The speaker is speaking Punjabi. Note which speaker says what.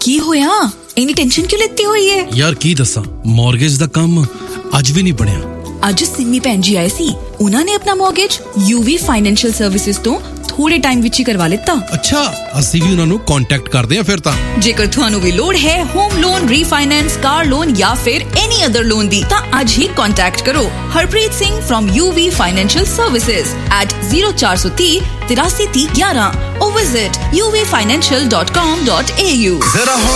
Speaker 1: ਕੀ ਹੋਇਆ? ਇੰਨੀ ਟੈਨਸ਼ਨ ਕਿਉਂ ਲੈਤੀ ਹੋਈ ਹੈ?
Speaker 2: ਯਾਰ ਕੀ ਦੱਸਾਂ, ਮੌਰਗੇਜ ਦਾ ਕੰਮ ਅੱਜ ਵੀ ਨਹੀਂ ਬਣਿਆ।
Speaker 1: ਅੱਜ ਸਿੰਮੀ ਭੈਣ ਜੀ ਆਏ ਸੀ, ਉਹਨਾਂ ਨੇ ਆਪਣਾ ਮੌਰਗੇਜ UV ਫਾਈਨੈਂਸ਼ੀਅਲ ਸਰਵਿਸਿਜ਼ ਤੋਂ ਥੋੜੇ ਟਾਈਮ ਵਿੱਚ ਹੀ ਕਰਵਾ ਲਿੱਤਾ।
Speaker 2: ਅੱਛਾ, ਅਸੀਂ ਵੀ ਉਹਨਾਂ ਨੂੰ ਕੰਟੈਕਟ ਕਰਦੇ ਹਾਂ ਫਿਰ ਤਾਂ।
Speaker 1: ਜੇਕਰ ਤੁਹਾਨੂੰ ਵੀ ਲੋੜ ਹੈ home loan, refinance, car loan ਜਾਂ ਫਿਰ ਐਨੀ ਅਦਰ ਲੋਨ ਦੀ, ਤਾਂ ਅੱਜ ਹੀ ਕੰਟੈਕਟ ਕਰੋ Harpreet Singh from UV Financial Services at 0430 83 11 or visit uvfinancial.com.au।